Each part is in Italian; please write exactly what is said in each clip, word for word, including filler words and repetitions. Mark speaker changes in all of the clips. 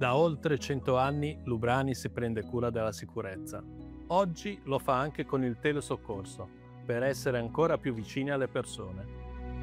Speaker 1: Da oltre cento anni Lubrani si prende cura della sicurezza. Oggi lo fa anche con il telesoccorso, per essere ancora più vicini alle persone.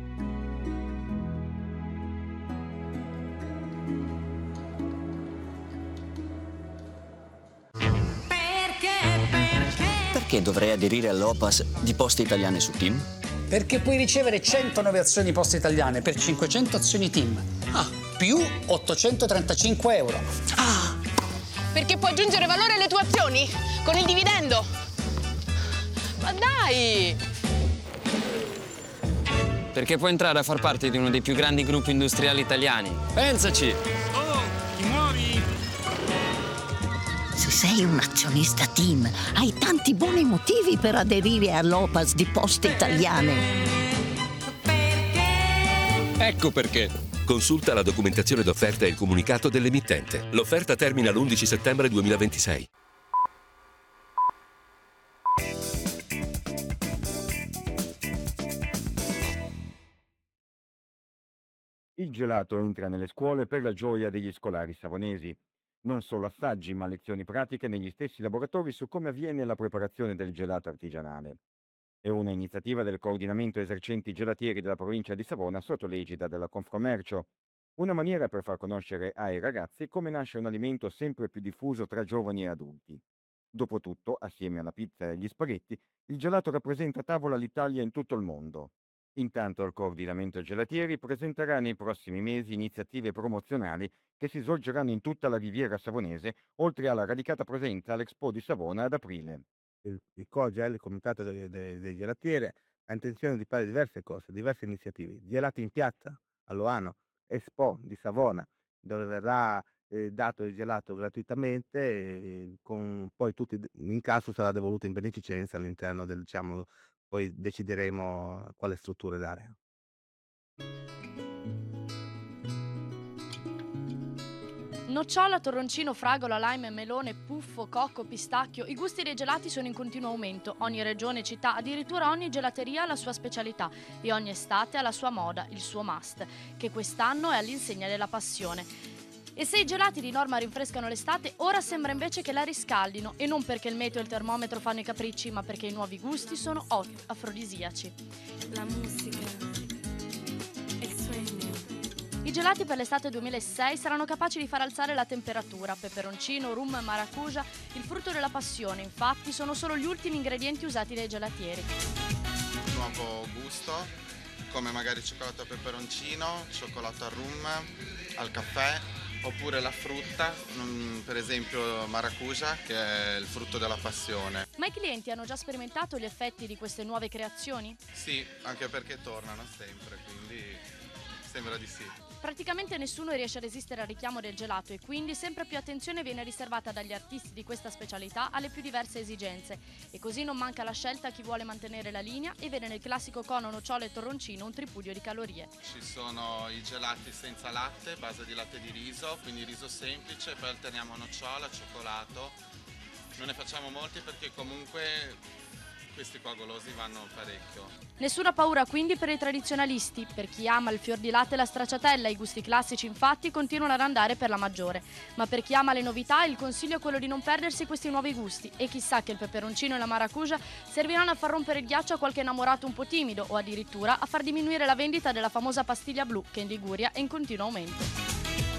Speaker 2: Perché dovrei aderire all'O P A S di Poste Italiane su TIM?
Speaker 3: Perché puoi ricevere centonove azioni Poste Italiane per cinquecento azioni TIM. Ah, più ottocentotrentacinque euro.
Speaker 4: Ah! Perché puoi aggiungere valore alle tue azioni con il dividendo. Ma dai!
Speaker 5: Perché puoi entrare a far parte di uno dei più grandi gruppi industriali italiani. Pensaci!
Speaker 6: Oh, ti muovi?
Speaker 7: Se sei un azionista TIM, hai tanti buoni motivi per aderire all'O P A S di Poste Italiane.
Speaker 8: Ecco perché. Consulta la documentazione d'offerta e il comunicato dell'emittente. L'offerta termina l'undici settembre duemilaventisei.
Speaker 9: Il gelato entra nelle scuole per la gioia degli scolari savonesi. Non solo assaggi, ma lezioni pratiche negli stessi laboratori su come avviene la preparazione del gelato artigianale. È una iniziativa del coordinamento esercenti gelatieri della provincia di Savona sotto l'egida della Confcommercio. Una maniera per far conoscere ai ragazzi come nasce un alimento sempre più diffuso tra giovani e adulti. Dopotutto, assieme alla pizza e agli spaghetti, il gelato rappresenta a tavola l'Italia in tutto il mondo. Intanto il coordinamento gelatieri presenterà nei prossimi mesi iniziative promozionali che si svolgeranno in tutta la Riviera Savonese, oltre alla radicata presenza all'Expo di Savona ad aprile.
Speaker 10: Il, il COGEL, il Comitato dei, dei, dei Gelatieri, ha intenzione di fare diverse cose, diverse iniziative. Gelati in piazza a Loano, Expo di Savona, dove verrà eh, dato il gelato gratuitamente, e con, poi tutti in caso sarà devoluto in beneficenza all'interno del, diciamo, poi decideremo quale strutture dare.
Speaker 11: Nocciola, torroncino, fragola, lime, melone, puffo, cocco, pistacchio. I gusti dei gelati sono in continuo aumento. Ogni regione, città, addirittura ogni gelateria ha la sua specialità e ogni estate ha la sua moda, il suo must, che quest'anno è all'insegna della passione. E se i gelati di norma rinfrescano l'estate, ora sembra invece che la riscaldino, e non perché il meteo e il termometro fanno i capricci, ma perché i nuovi gusti sono hot, afrodisiaci. La musica, il sogno. I gelati per l'estate duemilasei saranno capaci di far alzare la temperatura. Peperoncino, rum, maracuja, il frutto della passione, infatti, sono solo gli ultimi ingredienti usati dai gelatieri.
Speaker 12: Nuovo gusto, come magari cioccolato al peperoncino, cioccolato al rum, al caffè, oppure la frutta, per esempio maracuja, che è il frutto della passione.
Speaker 11: Ma i clienti hanno già sperimentato gli effetti di queste nuove creazioni?
Speaker 12: Sì, anche perché tornano sempre, quindi sembra di sì.
Speaker 11: Praticamente nessuno riesce a resistere al richiamo del gelato e quindi sempre più attenzione viene riservata dagli artisti di questa specialità alle più diverse esigenze. E così non manca la scelta a chi vuole mantenere la linea e vede nel classico cono, nocciola e torroncino un tripudio di calorie.
Speaker 12: Ci sono i gelati senza latte, base di latte di riso, quindi riso semplice, poi alterniamo nocciola, cioccolato. Non ne facciamo molti perché comunque questi qua golosi vanno parecchio.
Speaker 11: Nessuna paura quindi per i tradizionalisti. Per chi ama il fior di latte e la stracciatella, i gusti classici infatti continuano ad andare per la maggiore. Ma per chi ama le novità il consiglio è quello di non perdersi questi nuovi gusti. E chissà che il peperoncino e la maracuja serviranno a far rompere il ghiaccio a qualche innamorato un po' timido o addirittura a far diminuire la vendita della famosa pastiglia blu che in Liguria è in continuo aumento.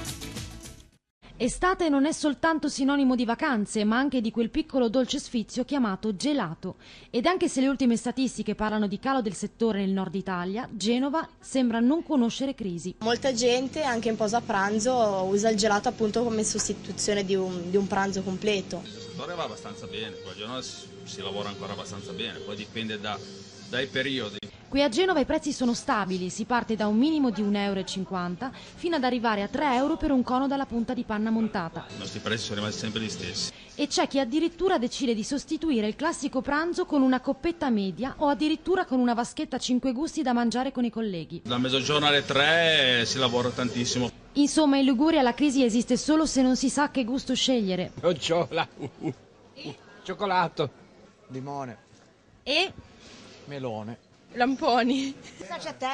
Speaker 13: Estate non è soltanto sinonimo di vacanze, ma anche di quel piccolo dolce sfizio chiamato gelato. Ed anche se le ultime statistiche parlano di calo del settore nel nord Italia, Genova sembra non conoscere crisi.
Speaker 14: Molta gente, anche in pausa pranzo, usa il gelato appunto come sostituzione di un, di un pranzo completo.
Speaker 15: Il settore va abbastanza bene, qua a Genova si, si lavora ancora abbastanza bene, poi dipende da, dai periodi.
Speaker 13: Qui a Genova i prezzi sono stabili, si parte da un minimo di un euro e cinquanta fino ad arrivare a tre euro per un cono dalla punta di panna montata.
Speaker 15: I nostri prezzi sono rimasti sempre gli stessi.
Speaker 13: E c'è chi addirittura decide di sostituire il classico pranzo con una coppetta media o addirittura con una vaschetta a cinque gusti da mangiare con i colleghi.
Speaker 15: Da mezzogiorno alle tre si lavora tantissimo.
Speaker 13: Insomma, in Liguria la crisi esiste solo se non si sa che gusto scegliere.
Speaker 16: Nocciola, cioccolato, limone
Speaker 4: e
Speaker 16: melone.
Speaker 4: Lamponi.